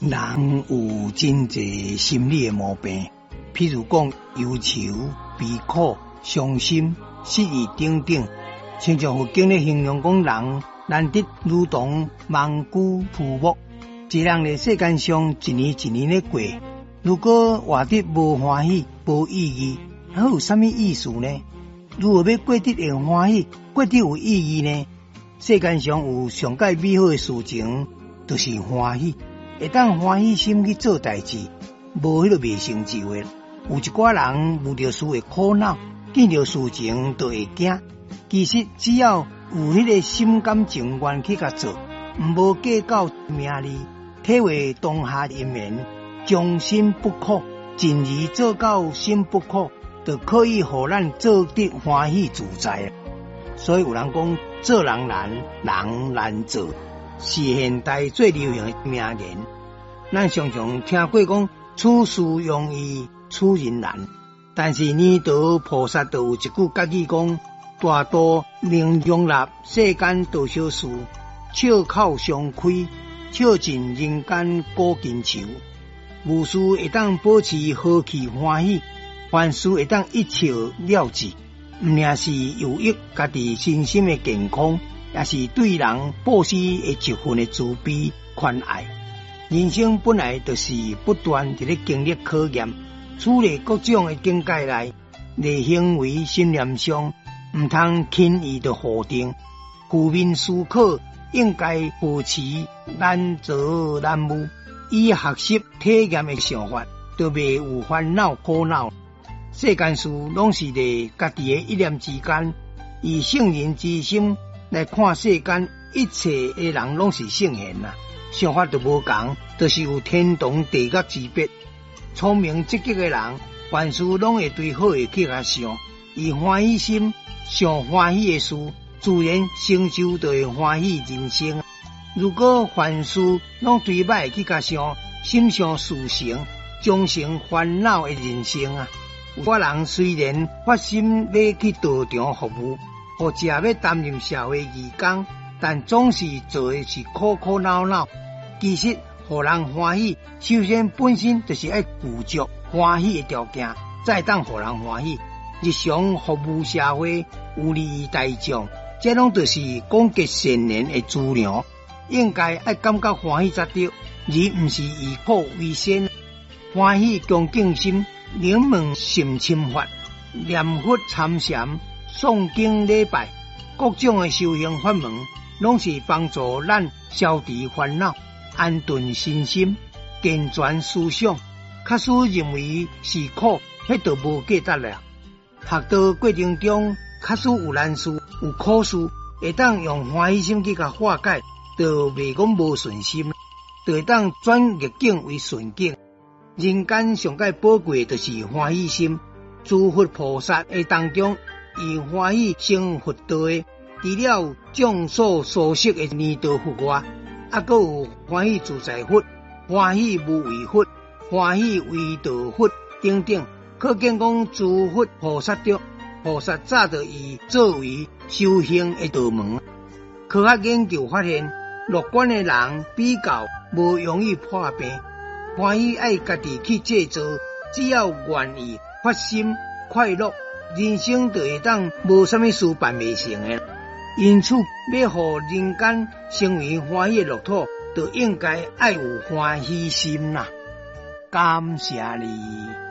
人有真侪心理的毛病，譬如讲忧愁、悲苦、伤心、失意等等。亲像佛经咧形容讲，人难得如同万古枯木。一人咧世间上一年一年咧过，如果活得无欢喜、无意义，还有啥物意思呢？如何要过得会欢喜、过得有意义呢？世间上有上界美好的事情，就是欢喜。会当欢喜心去做代志，无迄个未成就的。有一寡人遇到事会苦恼，见到事情就会惊。其实只要有迄个心甘情愿去甲做，无计较名利，体会当下一面，将心不苦，尽力做到心不苦，就可以互咱做得欢喜自在。所以有人讲，做人难，人难做，是现代最流行的名言。咱常常听过讲，处事容易处人难，但是念叨菩萨就有一句佳语讲，大道能容纳世间多少事，笑口常开，笑尽人间古今愁。无事会当保持和气欢喜，凡事会当一笑了之，毋仅是有益家己身心的健康，也是对人布施的一份的慈悲宽爱。人生本来就是不断伫咧经历考验，处理各种的境界内，在行为心念上，毋通轻易的否定。负面思考应该保持难做难悟，以学习体验的想法，就袂有烦恼苦恼。世间事拢是在家己的一念之间，以圣人之心来看世间一切的人拢是圣贤啦。想法就无同，就是有天同地隔之别。聪明积极的人，凡事拢会对好的去遐想，以欢喜心想欢喜的事，自然成就就会欢喜人生。如果凡事拢对歹去遐想，心想事成，终成烦恼的人生啊！有个人虽然发心要去道场服务，或者要担任社会义工，但总是做的是苦苦恼恼。其实，互人欢喜，首先本身就是要具足欢喜的条件，再当互人欢喜。日常服务社会，有利于大众，这拢就是广结善缘的资粮。应该要感觉欢喜才对，而毋是以苦为先。欢喜恭敬心，灵门心清法，念佛参禅，诵经礼拜，各种的修行法门，拢是帮助咱消除烦恼。安顿身心，健全思想。假使认为是苦，迄就无价值了。学道过程中，假使有难事、有苦事，会当用欢喜心去甲化解，就袂讲无顺心，就会当转逆境为顺境。人间上界宝贵就是欢喜心。诸佛菩萨的当中，以欢喜成佛道的，除了众所熟悉的弥陀佛外，还有欢喜自在佛、欢喜无为佛、欢喜为道佛等等，可见讲诸佛菩萨中，菩萨早就以作为修行的道门。科学研究发现，乐观的人比较无容易破病，欢喜爱家己去制造，只要愿意发心快乐，人生就会当无啥物事办未成的。因此，要互人间成为欢喜的乐土，就应该爱有欢喜心啦。感谢你。